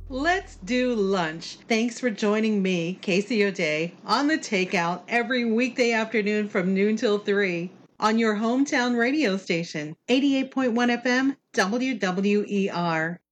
Let's do lunch. Thanks for joining me, Casey O'Day, on the Takeout every weekday afternoon from noon till 3 on your hometown radio station, 88.1 FM, WWER.